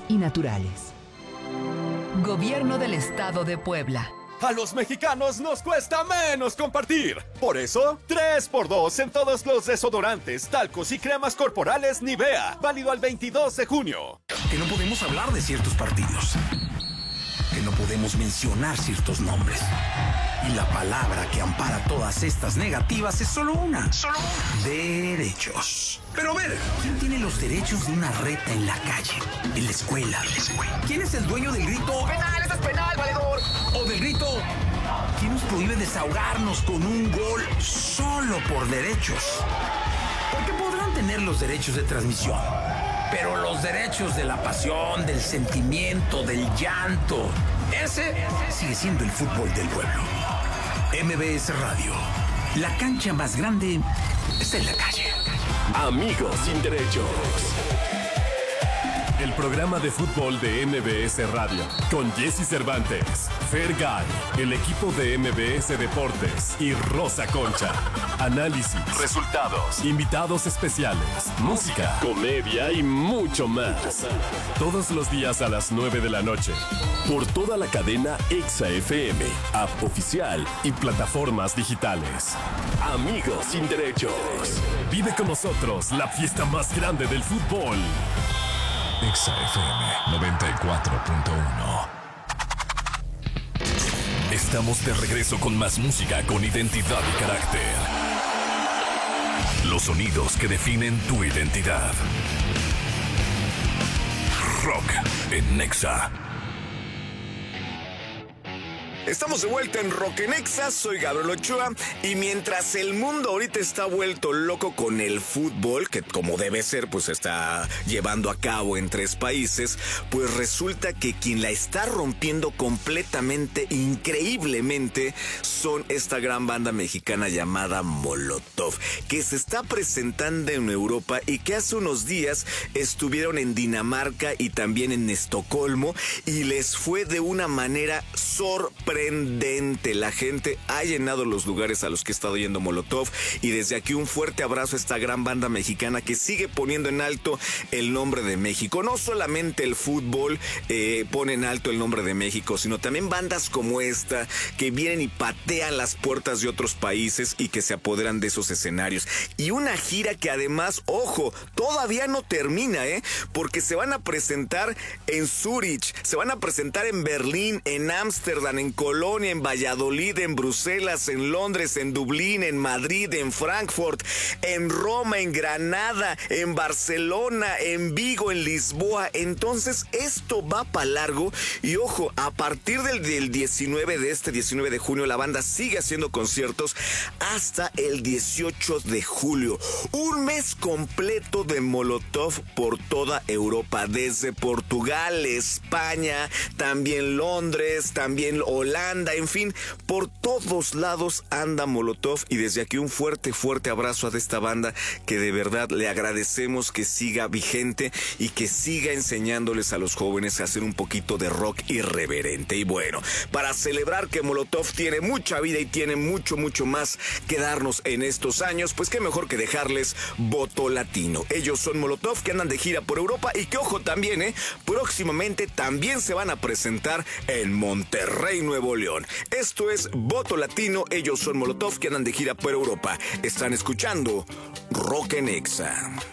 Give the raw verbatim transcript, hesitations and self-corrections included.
y naturales. Gobierno del Estado de Puebla. A los mexicanos nos cuesta menos compartir. Por eso, tres por dos en todos los desodorantes, talcos y cremas corporales Nivea. Válido al veintidós de junio. Que no podemos hablar de ciertos partidos. Que no podemos mencionar ciertos nombres. Y la palabra que ampara todas estas negativas es solo una. Solo una. Derechos. Pero a ver, ¿quién tiene los derechos de una reta en la calle? En la escuela. En la escuela. ¿Quién es el dueño del grito? ¡Penal! ¡Eso es penal, valedor! O del grito, ¿quién nos prohíbe desahogarnos con un gol solo por derechos? Porque podrán tener los derechos de transmisión, pero los derechos de la pasión, del sentimiento, del llanto, ese sigue siendo el fútbol del pueblo. M B S Radio, la cancha más grande está en la calle. Amigos sin derechos. El programa de fútbol de M B S Radio, con Jesse Cervantes, Fergay, el equipo de M B S Deportes y Rosa Concha. Análisis, resultados, invitados especiales, música, comedia y mucho más. Todos los días a las nueve de la noche. Por toda la cadena Exa F M, app oficial y plataformas digitales. Amigos sin derechos. Vive con nosotros la fiesta más grande del fútbol. Exa F M noventa y cuatro punto uno. Estamos de regreso con más música con identidad y carácter. Los sonidos que definen tu identidad. Rock en Exa. Estamos de vuelta en Rock en Exa, soy Gabriel Ochoa y mientras el mundo ahorita está vuelto loco con el fútbol, que como debe ser, pues está llevando a cabo en tres países, pues resulta que quien la está rompiendo completamente, increíblemente, son esta gran banda mexicana llamada Molotov, que se está presentando en Europa y que hace unos días estuvieron en Dinamarca y también en Estocolmo y les fue de una manera sorprendente. La gente ha llenado los lugares a los que ha estado yendo Molotov y desde aquí un fuerte abrazo a esta gran banda mexicana que sigue poniendo en alto el nombre de México. No solamente el fútbol eh, pone en alto el nombre de México, sino también bandas como esta que vienen y patean las puertas de otros países y que se apoderan de esos escenarios. Y una gira que además, ojo, todavía no termina, ¿eh? Porque se van a presentar en Zúrich, se van a presentar en Berlín, en Ámsterdam, en Colonia, en Valladolid, en Bruselas, en Londres, en Dublín, en Madrid, en Frankfurt, en Roma, en Granada, en Barcelona, en Vigo, en Lisboa. Entonces esto va para largo y ojo, a partir del, del diecinueve de este diecinueve de junio la banda sigue haciendo conciertos hasta el dieciocho de julio. Un mes completo de Molotov por toda Europa, desde Portugal, España, también Londres, también Holanda, en fin, por todos lados anda Molotov y desde aquí un fuerte, fuerte abrazo a esta banda que de verdad le agradecemos que siga vigente y que siga enseñándoles a los jóvenes a hacer un poquito de rock irreverente. Y bueno, para celebrar que Molotov tiene mucha vida y tiene mucho, mucho más que darnos en estos años, pues qué mejor que dejarles voto latino. Ellos son Molotov que andan de gira por Europa y que ojo también, eh, próximamente también se van a presentar en Monterrey, Nuevo León. Esto es Voto Latino, ellos son Molotov que andan de gira por Europa. Están escuchando Rock en Exa.